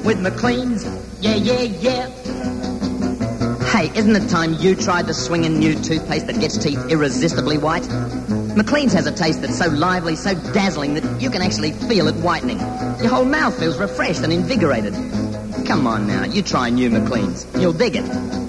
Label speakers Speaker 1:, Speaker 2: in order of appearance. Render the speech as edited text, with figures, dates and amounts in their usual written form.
Speaker 1: with McLean's. Yeah, yeah, yeah. Hey, isn't it time you tried the swinging new toothpaste that gets teeth irresistibly white? McLean's has a taste that's so lively, so dazzling that you can actually feel it whitening. Your whole mouth feels refreshed and invigorated. Come on now, you try new McLean's. You'll dig it.